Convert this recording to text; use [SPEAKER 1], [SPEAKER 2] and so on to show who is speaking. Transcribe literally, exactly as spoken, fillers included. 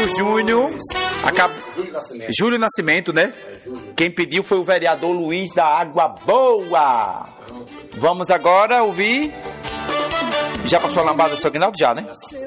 [SPEAKER 1] Júlio Júnior. Acab...
[SPEAKER 2] Júlio Nascimento.
[SPEAKER 1] Júlio Nascimento, né?
[SPEAKER 2] É, Júlio.
[SPEAKER 1] Quem pediu foi o vereador Luiz da Água Boa. Vamos agora ouvir. Já passou a lambada do seu Aguinaldo? Já, né?